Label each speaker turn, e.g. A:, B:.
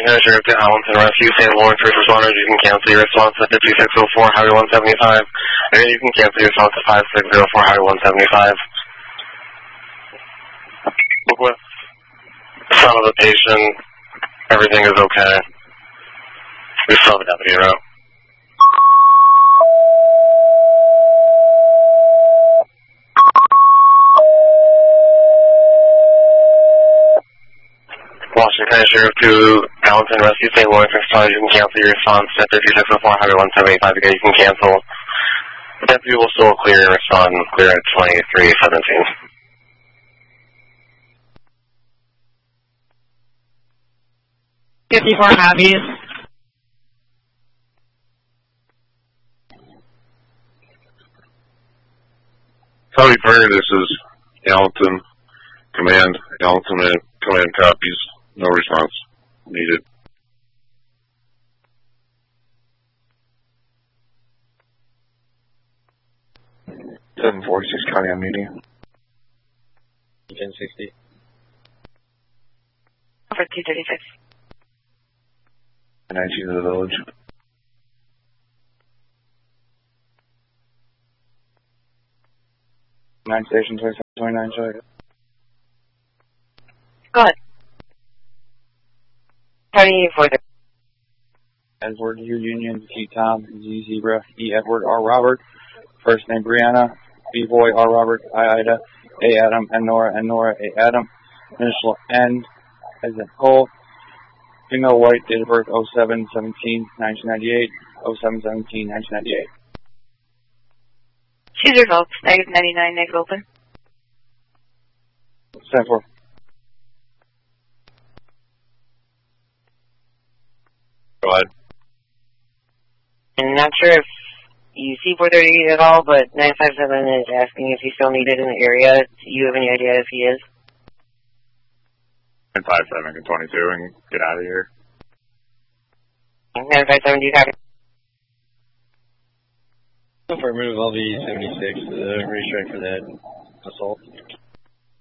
A: County Sheriff to Allenton Rescue, St. Lawrence First Responders. You can cancel your response to 5604 Highway 175. Again, you can cancel your response to 5604 Highway 175. With some of the patient, everything is okay. We still have a deputy route. Washington County Sheriff to Allenton Rescue, St. Lawrence First Responders. You can cancel your response to 5604 Highway 175. Again, you can cancel. The deputy will still clear and respond and clear at 2317.
B: $54 copies.
C: County Fire, this is Allenton Command. Allenton Command copies. No response needed.
D: 746 County on meeting.
E: 1060.
F: Over 236.
D: 19 of the village. Nine station 2729, show you.
F: Go ahead. How do you for the
D: Edward U Union, T Tom, Z Zebra, E Edward, R Robert. First name Brianna, B Boy, R Robert, I Ida, A Adam, N Nora, A Adam. Initial N as in Cole. Female white, date of birth 07/17/1998, 07/17/1998.
F: Choose results. Negative 99, negative open.
D: Stand for.
C: Go ahead.
F: I'm not sure if you see 430 at all, but 957 is asking if he's still needed in the area. Do you have any idea if he is?
C: 957 and 22 and get out of here.
F: 957, do you copy?
E: Affirmative, I'll be 76, ready strike for that assault.